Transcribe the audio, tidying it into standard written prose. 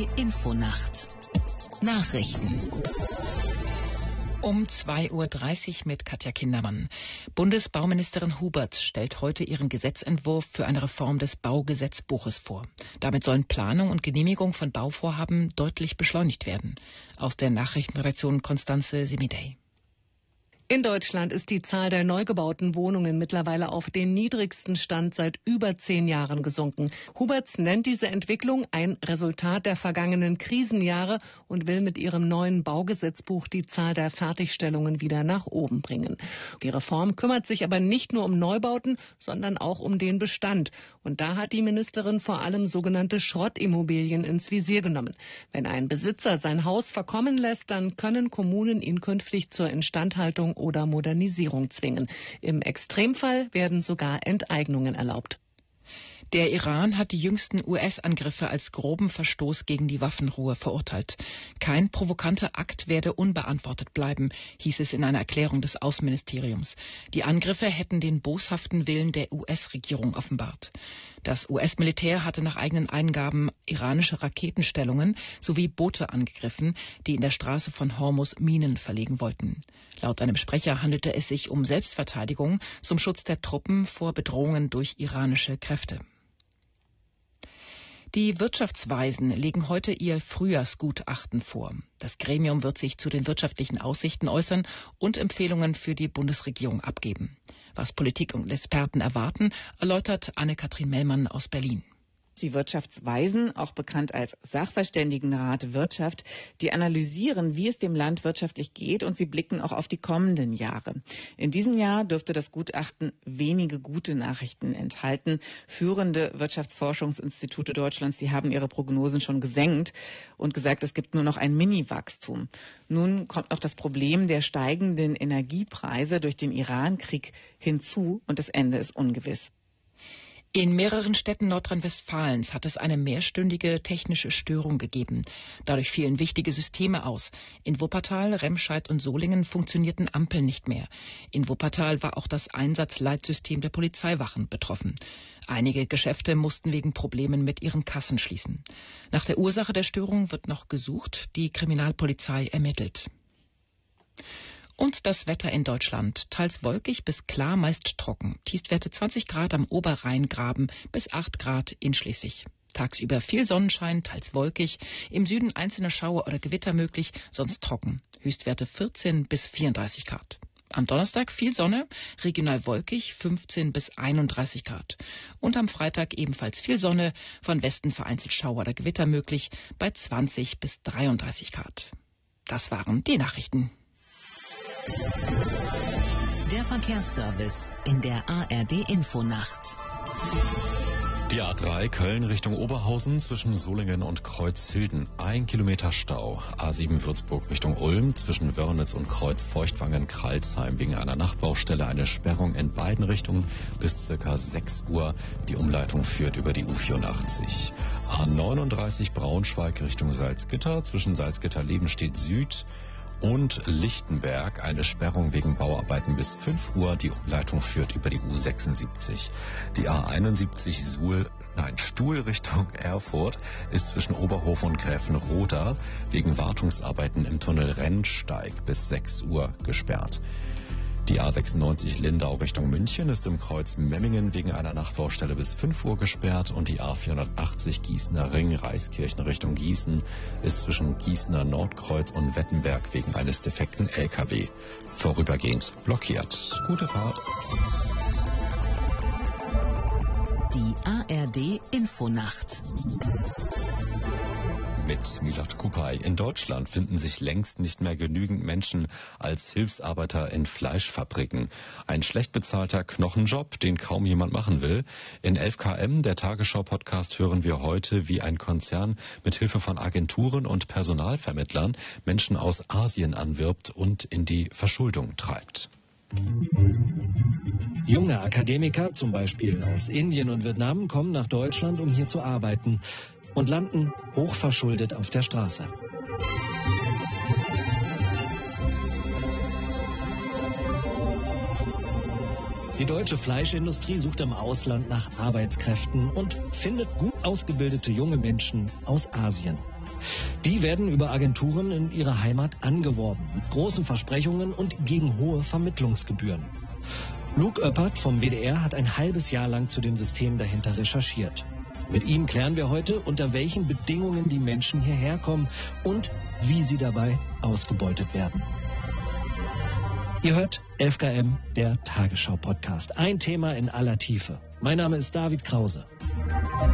Infonacht Nachrichten. Um 2:30 Uhr mit Katja Kindermann. Bundesbauministerin Hubert stellt heute ihren Gesetzentwurf für eine Reform des Baugesetzbuches vor. Damit sollen Planung und Genehmigung von Bauvorhaben deutlich beschleunigt werden. Aus der Nachrichtenredaktion Constanze Semidey. In Deutschland ist die Zahl der neu gebauten Wohnungen mittlerweile auf den niedrigsten Stand seit über 10 Jahren gesunken. Huberts nennt diese Entwicklung ein Resultat der vergangenen Krisenjahre und will mit ihrem neuen Baugesetzbuch die Zahl der Fertigstellungen wieder nach oben bringen. Die Reform kümmert sich aber nicht nur um Neubauten, sondern auch um den Bestand. Und da hat die Ministerin vor allem sogenannte Schrottimmobilien ins Visier genommen. Wenn ein Besitzer sein Haus verkommen lässt, dann können Kommunen ihn künftig zur Instandhaltung oder Modernisierung zwingen. Im Extremfall werden sogar Enteignungen erlaubt. Der Iran hat die jüngsten US-Angriffe als groben Verstoß gegen die Waffenruhe verurteilt. Kein provokanter Akt werde unbeantwortet bleiben, hieß es in einer Erklärung des Außenministeriums. Die Angriffe hätten den boshaften Willen der US-Regierung offenbart. Das US-Militär hatte nach eigenen Eingaben iranische Raketenstellungen sowie Boote angegriffen, die in der Straße von Hormuz Minen verlegen wollten. Laut einem Sprecher handelte es sich um Selbstverteidigung zum Schutz der Truppen vor Bedrohungen durch iranische Kräfte. Die Wirtschaftsweisen legen heute ihr Frühjahrsgutachten vor. Das Gremium wird sich zu den wirtschaftlichen Aussichten äußern und Empfehlungen für die Bundesregierung abgeben. Was Politik und Experten erwarten, erläutert Anne-Kathrin Mellmann aus Berlin. Die Wirtschaftsweisen, auch bekannt als Sachverständigenrat Wirtschaft, die analysieren, wie es dem Land wirtschaftlich geht, und sie blicken auch auf die kommenden Jahre. In diesem Jahr dürfte das Gutachten wenige gute Nachrichten enthalten. Führende Wirtschaftsforschungsinstitute Deutschlands, die haben ihre Prognosen schon gesenkt und gesagt, es gibt nur noch ein Mini-Wachstum. Nun kommt noch das Problem der steigenden Energiepreise durch den Iran-Krieg hinzu und das Ende ist ungewiss. In mehreren Städten Nordrhein-Westfalens hat es eine mehrstündige technische Störung gegeben. Dadurch fielen wichtige Systeme aus. In Wuppertal, Remscheid und Solingen funktionierten Ampeln nicht mehr. In Wuppertal war auch das Einsatzleitsystem der Polizeiwachen betroffen. Einige Geschäfte mussten wegen Problemen mit ihren Kassen schließen. Nach der Ursache der Störung wird noch gesucht. Die Kriminalpolizei ermittelt. Und das Wetter in Deutschland. Teils wolkig bis klar, meist trocken. Tiefstwerte 20 Grad am Oberrheingraben bis 8 Grad in Schleswig. Tagsüber viel Sonnenschein, teils wolkig. Im Süden einzelne Schauer oder Gewitter möglich, sonst trocken. Höchstwerte 14 bis 34 Grad. Am Donnerstag viel Sonne, regional wolkig, 15 bis 31 Grad. Und am Freitag ebenfalls viel Sonne, von Westen vereinzelt Schauer oder Gewitter möglich, bei 20 bis 33 Grad. Das waren die Nachrichten. Der Verkehrsservice in der ARD Infonacht. Die A3 Köln Richtung Oberhausen zwischen Solingen und Kreuzhilden. 1 Kilometer Stau. A7 Würzburg Richtung Ulm zwischen Wörnitz und Kreuz-Feuchtwangen-Kralsheim wegen einer Nachbaustelle eine Sperrung in beiden Richtungen bis ca. 6 Uhr. Die Umleitung führt über die U84. A39 Braunschweig Richtung Salzgitter zwischen Salzgitter-Lebenstedt Süd und Lichtenberg eine Sperrung wegen Bauarbeiten bis 5 Uhr. Die Umleitung führt über die U76. Die A71 Stuhl Richtung Erfurt ist zwischen Oberhof und Gräfenroda wegen Wartungsarbeiten im Tunnel Rennsteig bis 6 Uhr gesperrt. Die A96 Lindau Richtung München ist im Kreuz Memmingen wegen einer Nachbaustelle bis 5 Uhr gesperrt und die A480 Gießener Ring Reiskirchen Richtung Gießen ist zwischen Gießener Nordkreuz und Wettenberg wegen eines defekten LKW vorübergehend blockiert. Gute Fahrt. Die ARD Infonacht. Mit Milad Kupay. In Deutschland finden sich längst nicht mehr genügend Menschen als Hilfsarbeiter in Fleischfabriken. Ein schlecht bezahlter Knochenjob, den kaum jemand machen will. In 11KM, der Tagesschau-Podcast, hören wir heute, wie ein Konzern mit Hilfe von Agenturen und Personalvermittlern Menschen aus Asien anwirbt und in die Verschuldung treibt. Junge Akademiker, zum Beispiel aus Indien und Vietnam, kommen nach Deutschland, um hier zu arbeiten und landen hochverschuldet auf der Straße. Die deutsche Fleischindustrie sucht im Ausland nach Arbeitskräften und findet gut ausgebildete junge Menschen aus Asien. Die werden über Agenturen in ihrer Heimat angeworben, mit großen Versprechungen und gegen hohe Vermittlungsgebühren. Luke Oeppert vom WDR hat ein halbes Jahr lang zu dem System dahinter recherchiert. Mit ihm klären wir heute, unter welchen Bedingungen die Menschen hierher kommen und wie sie dabei ausgebeutet werden. Ihr hört 11KM, der Tagesschau-Podcast. Ein Thema in aller Tiefe. Mein Name ist David Krause.